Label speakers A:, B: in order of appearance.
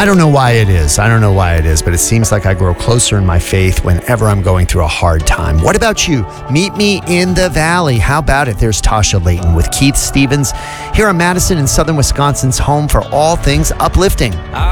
A: I don't know why it is. But it seems like I grow closer in my faith whenever I'm going through a hard time. What about you? Meet me in the valley. How about it? There's Tasha Layton with Keith Stevens here on Madison in southern Wisconsin's home for all things uplifting.